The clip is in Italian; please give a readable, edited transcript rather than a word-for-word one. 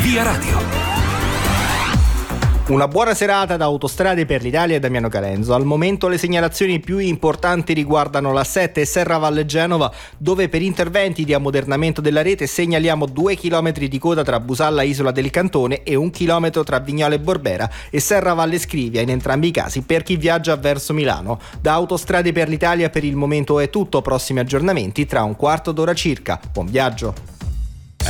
Via Radio. Una buona serata da Autostrade per l'Italia e Damiano Carenzo. Al momento le segnalazioni più importanti riguardano la 7 e Serravalle Genova, dove per interventi di ammodernamento della rete segnaliamo 2 chilometri di coda tra Busalla e Isola del Cantone e 1 chilometro tra Vignola e Borbera e Serravalle Scrivia, in entrambi i casi per chi viaggia verso Milano. Da Autostrade per l'Italia per il momento è tutto, prossimi aggiornamenti tra un quarto d'ora circa. Buon viaggio!